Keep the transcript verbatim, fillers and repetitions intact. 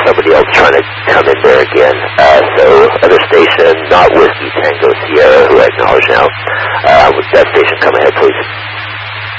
somebody else trying to come in there again. Uh, so other station, not Whiskey Tango Sierra, who I acknowledge now. Uh, with that station, come ahead, please.